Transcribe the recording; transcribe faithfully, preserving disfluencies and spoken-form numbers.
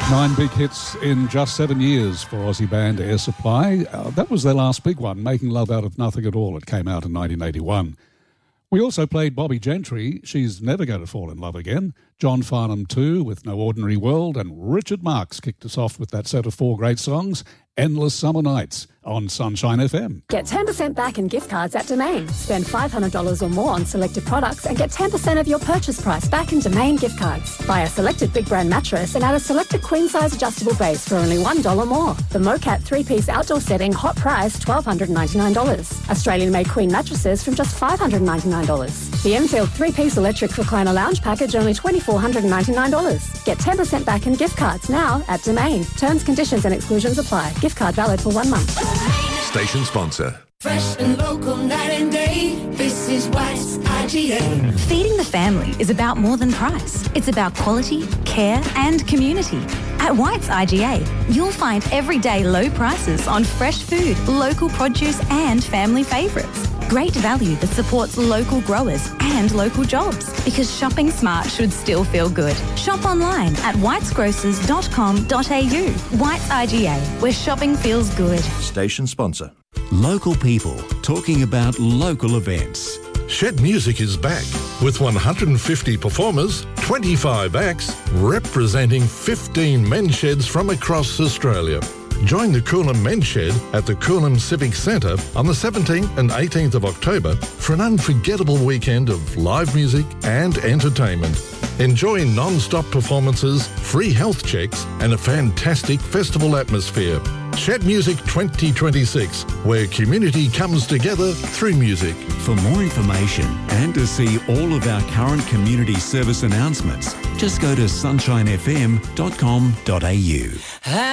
Nine big hits in just seven years for Aussie band Air Supply. Uh, that was their last big one, Making Love Out of Nothing at All. It came out in nineteen eighty-one. We also played Bobby Gentry, She's Never Going to Fall in Love Again, John Farnham too, with No Ordinary World, and Richard Marx kicked us off with that set of four great songs, Endless Summer Nights, on Sunshine F M. Get ten percent back in gift cards at Domain. Spend five hundred dollars or more on selected products and get ten percent of your purchase price back in Domain gift cards. Buy a selected big brand mattress and add a selected queen size adjustable base for only one dollar more. The Mocat three-piece outdoor setting, hot price one thousand two hundred ninety-nine dollars. Australian-made queen mattresses from just five hundred ninety-nine dollars. The Enfield three-piece electric recliner lounge package, only two thousand four hundred ninety-nine dollars. Get ten percent back in gift cards now at Domain. Terms, conditions and exclusions apply. Gift card valid for one month. Station sponsor. Fresh and local night and day. This is White's I G A. Feeding the family is about more than price. It's about quality, care and community. At White's I G A, you'll find everyday low prices on fresh food, local produce and family favourites. Great value that supports local growers and local jobs, because shopping smart should still feel good. Shop online at whites grocers dot com dot a u. White's I G A, where shopping feels good. Station sponsor. Local people talking about local events. Shed Music is back with one hundred fifty performers, twenty-five acts, representing fifteen men's sheds from across Australia. Join the Coolum Men's Shed at the Coolum Civic Centre on the seventeenth and eighteenth of October for an unforgettable weekend of live music and entertainment. Enjoy non-stop performances, free health checks and a fantastic festival atmosphere. Shed Music twenty twenty-six, where community comes together through music. For more information and to see all of our current community service announcements, just go to sunshine f m dot com dot a u.